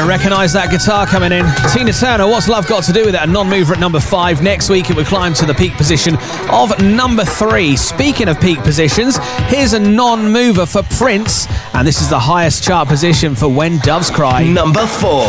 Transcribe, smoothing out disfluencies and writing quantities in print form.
don't recognise that guitar coming in. Tina Turner, What's Love Got to Do With It? A non-mover at number 5. Next week it would climb to the peak position of number 3. Speaking of peak positions, here's a non-mover for Prince, and this is the highest chart position for When Doves Cry. Number 4.